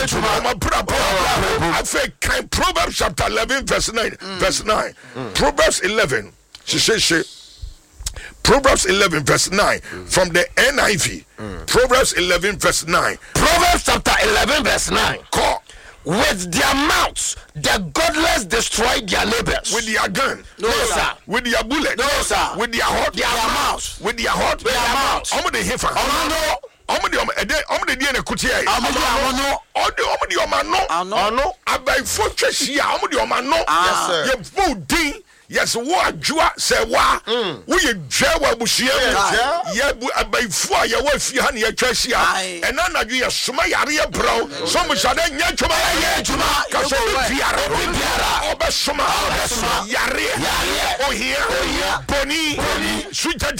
I think Proverbs chapter 11 verse 9. Verse 9. Proverbs 11. Proverbs 11 verse 9 from the NIV. Proverbs 11 verse 9. Proverbs chapter 11 verse 9. Call. With their mouths, the godless destroy their neighbors. With their gun. No, sir. With their bullet. No, sir. With their heart. Their mouths. With their heart. With their mouths. Omo de hefa. Omo de die na kutia. Omo de omano. Abai fo twehia. Omo de omano. Yes, sir. Ye bo din. Yes, wo adwoa se wa. Wo ye dwa wa buhia mu. Ye bu abai fo a ye wa fi ha na ye twahia. Ena nadwo ye soma yare ye brow. So mo shade nya twoma ye twoma. Ka so biara. Obe soma. Yare. Ohia. Boni. Suja